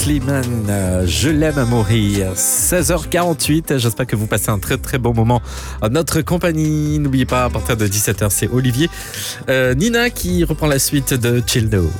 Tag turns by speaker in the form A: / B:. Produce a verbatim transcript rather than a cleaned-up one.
A: Slimane, euh, je l'aime à mourir. seize heures quarante-huit, j'espère que vous passez un très très bon moment en notre compagnie. N'oubliez pas, à partir de dix-sept heures, c'est Olivier. Euh, Nina qui reprend la suite de Chill Now.